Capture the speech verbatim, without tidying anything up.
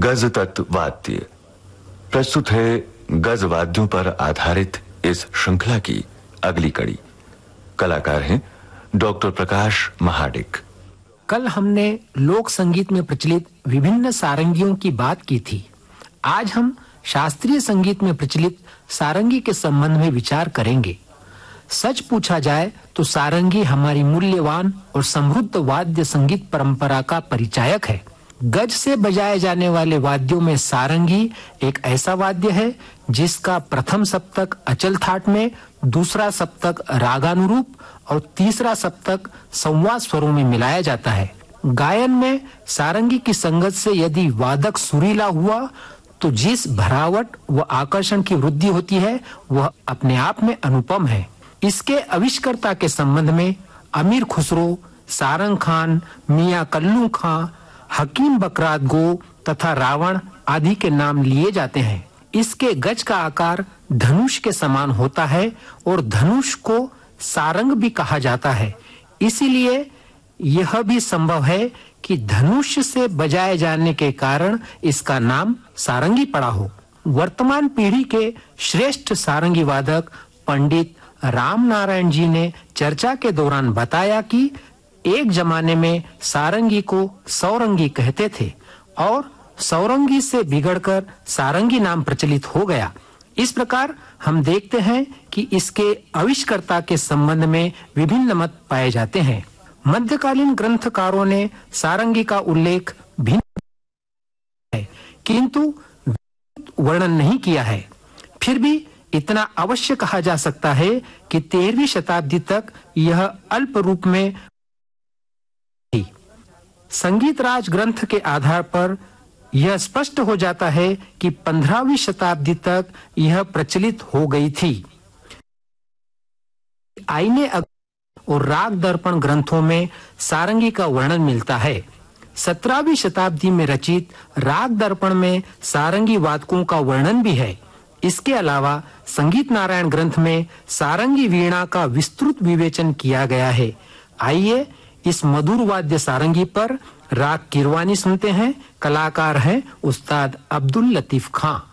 गज तत्व वाद्य प्रस्तुत है। गज वाद्यों पर आधारित इस श्रृंखला की अगली कड़ी। कलाकार हैं डॉक्टर प्रकाश महाडिक। कल हमने लोक संगीत में प्रचलित विभिन्न सारंगियों की बात की थी। आज हम शास्त्रीय संगीत में प्रचलित सारंगी के संबंध में विचार करेंगे। सच पूछा जाए तो सारंगी हमारी मूल्यवान और समृद्ध वाद्य संगीत परंपरा का परिचायक है। गज से बजाए जाने वाले वाद्यों में सारंगी एक ऐसा वाद्य है जिसका प्रथम सप्तक अचल थाट में, दूसरा सप्तक रागानुरूप और तीसरा सप्तक संवाद स्वरों में मिलाया जाता है। गायन में सारंगी की संगत से यदि वादक सुरीला हुआ तो जिस भरावट व आकर्षण की वृद्धि होती है वह अपने आप में अनुपम है। इसके आविष्कर्ता के संबंध में अमीर खुसरो, सारंग खान, मियां कल्लू खां, हकीम बकरात गो तथा रावण आदि के नाम लिए जाते हैं। इसके गज का आकार धनुष के समान होता है और धनुष को सारंग भी कहा जाता है। इसीलिए यह भी संभव है कि धनुष से बजाए जाने के कारण इसका नाम सारंगी पड़ा हो। वर्तमान पीढ़ी के श्रेष्ठ सारंगी वादक पंडित राम नारायण जी ने चर्चा के दौरान बताया कि एक जमाने में सारंगी को सौरंगी कहते थे और सौरंगी से बिगड़कर सारंगी नाम प्रचलित हो गया। इस प्रकार हम देखते हैं कि इसके आविष्कर्ता के संबंध में विभिन्न मत पाए जाते हैं। मध्यकालीन ग्रंथकारों ने सारंगी का उल्लेख भिन्न है किंतु वर्णन नहीं किया है। फिर भी इतना अवश्य कहा जा सकता है कि तेरहवीं शताब्दी तक यह अल्प रूप में थी। संगीत राज ग्रंथ के आधार पर यह स्पष्ट हो जाता है कि पंद्रहवीं शताब्दी तक यह प्रचलित हो गई थी। आईने और राग दर्पण ग्रंथों में सारंगी का वर्णन मिलता है। सत्रहवीं शताब्दी में रचित राग दर्पण में सारंगी वादकों का वर्णन भी है। इसके अलावा संगीत नारायण ग्रंथ में सारंगी वीणा का विस्तृत विवेचन किया गया है। आइए इस मधुर वाद्य सारंगी पर राग किरवानी सुनते हैं। कलाकार हैं उस्ताद अब्दुल लतीफ खां।